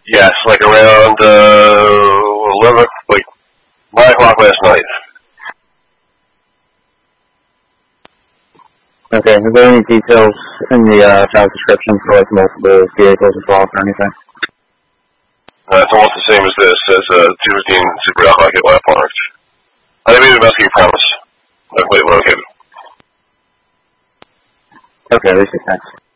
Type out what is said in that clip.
Yes, like around 11, like 9 o'clock last night. Okay, is there any details in the job description for like multiple vehicles involved or anything? It's almost the same as this, as 215 Super Alpha Kit Lab Parks. I didn't mean to investigate premise. Wait, okay. Okay, Lucy, thanks.